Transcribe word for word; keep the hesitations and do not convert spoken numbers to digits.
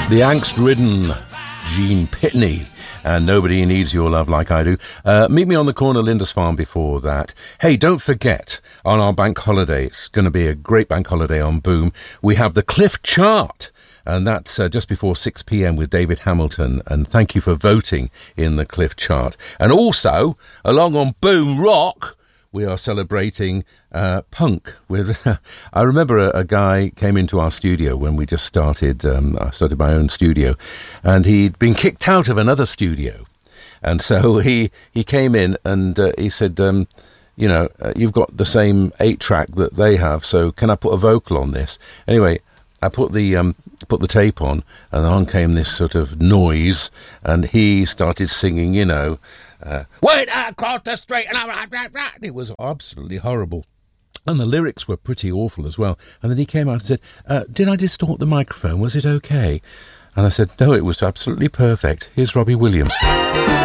The angst-ridden Gene Pitney and Nobody Needs Your Love Like I Do. Uh, meet me on the corner, Lindisfarne, before that. Hey, don't forget, on our bank holiday, it's going to be a great bank holiday on Boom, we have the Cliff Chart, and that's uh, just before six p.m. with David Hamilton, and thank you for voting in the Cliff Chart. And also, along on Boom Rock, we are celebrating uh, punk. We're, I remember a, a guy came into our studio when we just started, um, I started my own studio, and he'd been kicked out of another studio. And so he, he came in and uh, he said, um, you know, uh, you've got the same eight track that they have, so can I put a vocal on this? Anyway, I put the um, put the tape on, and on came this sort of noise, and he started singing, you know, uh, wait across the street, and I, it was absolutely horrible. And the lyrics were pretty awful as well. And then he came out and said, uh, did I distort the microphone? Was it okay? And I said, no, it was absolutely perfect. Here's Robbie Williams.